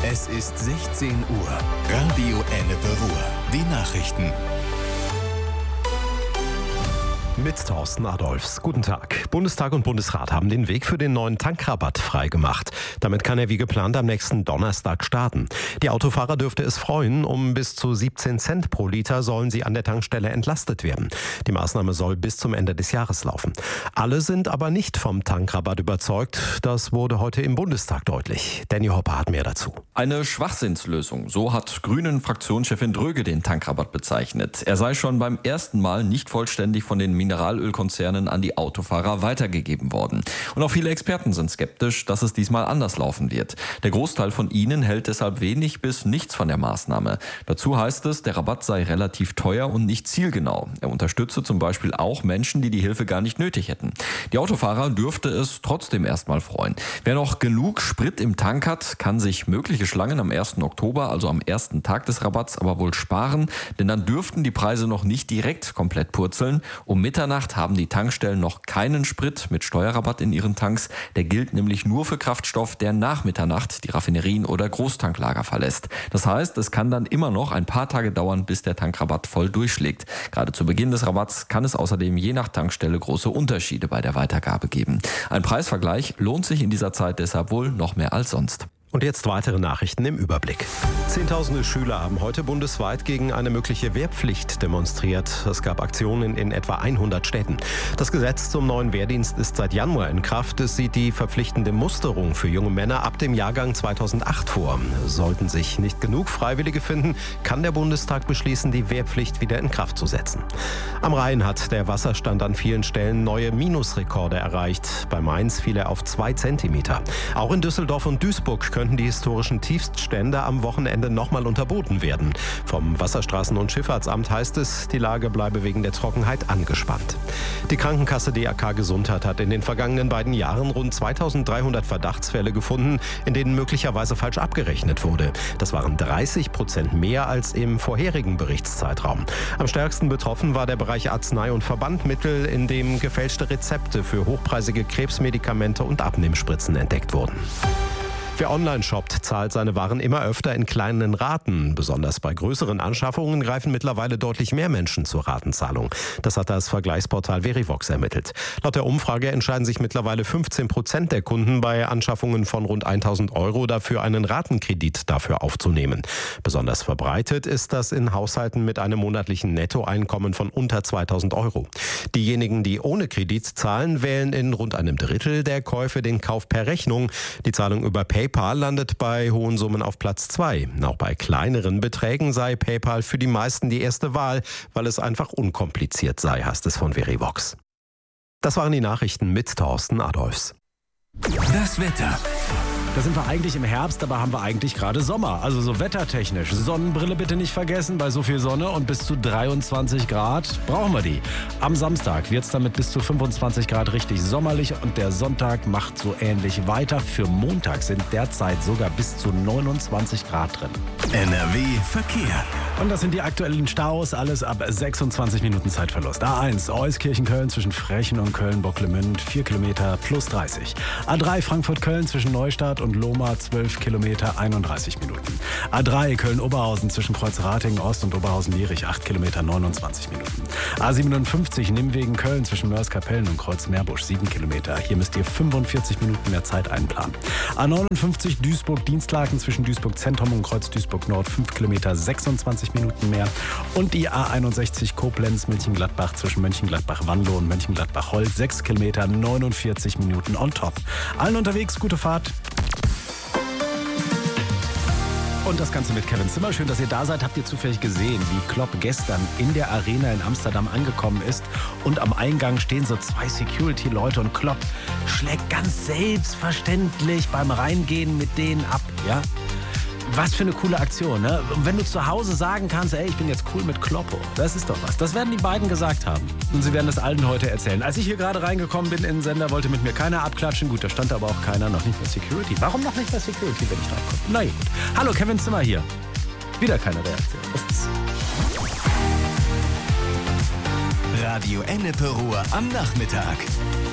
Es ist 16 Uhr. Radio Ennepe Ruhr. Die Nachrichten. Mit Thorsten Adolfs. Guten Tag. Bundestag und Bundesrat haben den Weg für den neuen Tankrabatt freigemacht. Damit kann er wie geplant am nächsten Donnerstag starten. Die Autofahrer dürfte es freuen. Um bis zu 17 Cent pro Liter sollen sie an der Tankstelle entlastet werden. Die Maßnahme soll bis zum Ende des Jahres laufen. Alle sind aber nicht vom Tankrabatt überzeugt. Das wurde heute im Bundestag deutlich. Danny Hopper hat mehr dazu. Eine Schwachsinnslösung. So hat Grünen-Fraktionschefin Dröge den Tankrabatt bezeichnet. Er sei schon beim ersten Mal nicht vollständig von den Mineralölkonzernen an die Autofahrer weitergegeben worden. Und auch viele Experten sind skeptisch, dass es diesmal anders laufen wird. Der Großteil von ihnen hält deshalb wenig bis nichts von der Maßnahme. Dazu heißt es, der Rabatt sei relativ teuer und nicht zielgenau. Er unterstütze zum Beispiel auch Menschen, die die Hilfe gar nicht nötig hätten. Die Autofahrer dürfte es trotzdem erstmal freuen. Wer noch genug Sprit im Tank hat, kann sich mögliche Schlangen am 1. Oktober, also am ersten Tag des Rabatts, aber wohl sparen, denn dann dürften die Preise noch nicht direkt komplett purzeln. Um Mitternacht haben die Tankstellen noch keinen Sprit mit Steuerrabatt in ihren Tanks. Der gilt nämlich nur für Kraftstoff, der nach Mitternacht die Raffinerien oder Großtanklager verlässt. Das heißt, es kann dann immer noch ein paar Tage dauern, bis der Tankrabatt voll durchschlägt. Gerade zu Beginn des Rabatts kann es außerdem je nach Tankstelle große Unterschiede bei der Weitergabe geben. Ein Preisvergleich lohnt sich in dieser Zeit deshalb wohl noch mehr als sonst. Und jetzt weitere Nachrichten im Überblick. Zehntausende Schüler haben heute bundesweit gegen eine mögliche Wehrpflicht demonstriert. Es gab Aktionen in etwa 100 Städten. Das Gesetz zum neuen Wehrdienst ist seit Januar in Kraft. Es sieht die verpflichtende Musterung für junge Männer ab dem Jahrgang 2008 vor. Sollten sich nicht genug Freiwillige finden, kann der Bundestag beschließen, die Wehrpflicht wieder in Kraft zu setzen. Am Rhein hat der Wasserstand an vielen Stellen neue Minusrekorde erreicht. Bei Mainz fiel er auf 2 Zentimeter. Auch in Düsseldorf und Duisburg könnten die historischen Tiefststände am Wochenende nochmal unterboten werden. Vom Wasserstraßen- und Schifffahrtsamt heißt es, die Lage bleibe wegen der Trockenheit angespannt. Die Krankenkasse DRK Gesundheit hat in den vergangenen beiden Jahren rund 2300 Verdachtsfälle gefunden, in denen möglicherweise falsch abgerechnet wurde. Das waren 30% mehr als im vorherigen Berichtszeitraum. Am stärksten betroffen war der Bereich Arznei- und Verbandmittel, in dem gefälschte Rezepte für hochpreisige Krebsmedikamente und Abnehmspritzen entdeckt wurden. Wer online shoppt, zahlt seine Waren immer öfter in kleinen Raten. Besonders bei größeren Anschaffungen greifen mittlerweile deutlich mehr Menschen zur Ratenzahlung. Das hat das Vergleichsportal Verivox ermittelt. Laut der Umfrage entscheiden sich mittlerweile 15% der Kunden bei Anschaffungen von rund 1.000 € dafür, einen Ratenkredit dafür aufzunehmen. Besonders verbreitet ist das in Haushalten mit einem monatlichen Nettoeinkommen von unter 2.000 €. Diejenigen, die ohne Kredit zahlen, wählen in rund einem Drittel der Käufe den Kauf per Rechnung. Die Zahlung über PayPal landet bei hohen Summen auf Platz 2. Auch bei kleineren Beträgen sei PayPal für die meisten die erste Wahl, weil es einfach unkompliziert sei, heißt es von Verivox. Das waren die Nachrichten mit Thorsten Adolfs. Das Wetter. Da sind wir eigentlich im Herbst, aber haben wir eigentlich gerade Sommer. Also so wettertechnisch. Sonnenbrille bitte nicht vergessen, bei so viel Sonne und bis zu 23 Grad brauchen wir die. Am Samstag wird es dann mit bis zu 25 Grad richtig sommerlich und der Sonntag macht so ähnlich weiter. Für Montag sind derzeit sogar bis zu 29 Grad drin. NRW Verkehr. Und das sind die aktuellen Staus, alles ab 26 Minuten Zeitverlust. A1 Euskirchen-Köln zwischen Frechen und Köln-Bocklemünd 4 Kilometer plus 30. A3 Frankfurt-Köln zwischen Neustadt und Lohmar 12 Kilometer 31 Minuten. A3 Köln-Oberhausen zwischen Kreuzratingen Ost und Oberhausen-Lierich 8 Kilometer 29 Minuten. A57 Nimwegen-Köln zwischen Mörs-Kapellen und Kreuz-Meerbusch 7 Kilometer. Hier müsst ihr 45 Minuten mehr Zeit einplanen. A59 Duisburg-Dienstlaken zwischen Duisburg-Zentrum und Kreuz-Duisburg-Nord 5 Kilometer 26 Minuten mehr. Und die A61 Koblenz-Mönchengladbach zwischen Mönchengladbach-Wanlo und Mönchengladbach-Holz 6 Kilometer 49 Minuten on top. Allen unterwegs, gute Fahrt. Und das Ganze mit Kevin Zimmer. Schön, dass ihr da seid. Habt ihr zufällig gesehen, wie Klopp gestern in der Arena in Amsterdam angekommen ist? Und am Eingang stehen so 2 Security-Leute und Klopp schlägt ganz selbstverständlich beim Reingehen mit denen ab, ja? Was für eine coole Aktion, ne? Und wenn du zu Hause sagen kannst, ey, ich bin jetzt cool mit Kloppo, das ist doch was. Das werden die beiden gesagt haben. Und sie werden das allen heute erzählen. Als ich hier gerade reingekommen bin in den Sender, wollte mit mir keiner abklatschen. Gut, da stand aber auch keiner, noch nicht bei Security. Warum noch nicht bei Security, wenn ich reinkomme? Na gut. Hallo, Kevin Zimmer hier. Wieder keine Reaktion. Das ist Radio Ennepe Ruhr am Nachmittag.